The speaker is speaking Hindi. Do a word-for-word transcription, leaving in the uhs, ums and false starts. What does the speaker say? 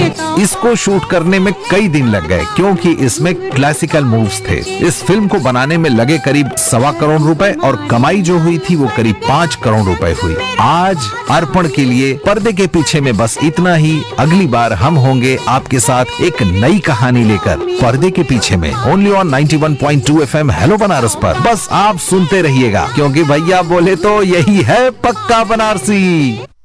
इसको शूट करने में कई दिन लग गए क्योंकि इसमें क्लासिकल मूव्स थे। इस फिल्म को बनाने में लगे करीब सवा करोड़ रुपए और कमाई जो हुई थी वो करीब पाँच करोड़ रुपए हुई। आज अर्पण के लिए पर्दे के पीछे में बस इतना ही। अगली बार हम होंगे आपके साथ एक नई कहानी लेकर पर्दे के पीछे में, only on ninety one point two F M hello Banaras पर। बस आप सुनते रहिएगा क्योंकि भैया बोले तो यही है पक्का बनारसी।